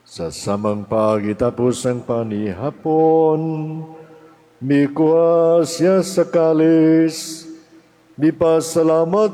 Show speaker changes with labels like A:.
A: Sa samang pagitapos ng panihapon, mikuha siya sa kalis, mipasalamat